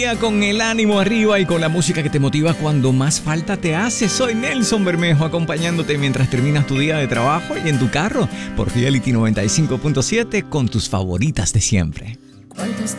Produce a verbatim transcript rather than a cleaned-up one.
Con el ánimo arriba y con la música que te motiva cuando más falta te hace. Soy Nelson Bermejo, acompañándote mientras terminas tu día de trabajo y en tu carro por Fidelity noventa y cinco punto siete con tus favoritas de siempre. ¿Cuántas